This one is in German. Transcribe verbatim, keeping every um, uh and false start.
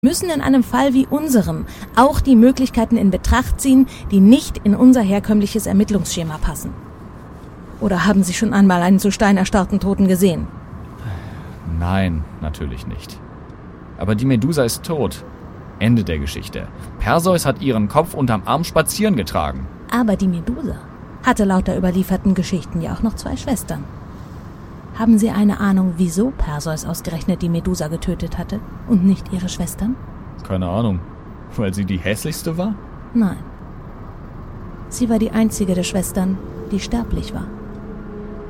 müssen in einem Fall wie unserem auch die Möglichkeiten in Betracht ziehen, die nicht in unser herkömmliches Ermittlungsschema passen. Oder haben Sie schon einmal einen zu Stein erstarrten Toten gesehen? Nein, natürlich nicht. Aber die Medusa ist tot. Ende der Geschichte. Perseus hat ihren Kopf unterm Arm spazieren getragen. Aber die Medusa hatte laut der überlieferten Geschichten ja auch noch zwei Schwestern. Haben Sie eine Ahnung, wieso Perseus ausgerechnet die Medusa getötet hatte und nicht ihre Schwestern? Keine Ahnung. Weil sie die hässlichste war? Nein. Sie war die einzige der Schwestern, die sterblich war.